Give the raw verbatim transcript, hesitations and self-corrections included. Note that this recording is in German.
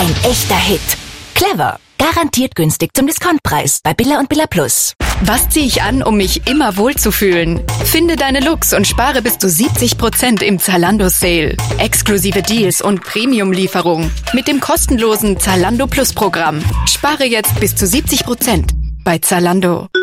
Ein echter Hit. Clever. Garantiert günstig zum Discountpreis bei Billa und Billa Plus. Was ziehe ich an, um mich immer wohlzufühlen? Finde deine Looks und spare bis zu siebzig Prozent im Zalando Sale. Exklusive Deals und Premium-Lieferung mit dem kostenlosen Zalando Plus Programm. Spare jetzt bis zu siebzig Prozent bei Zalando.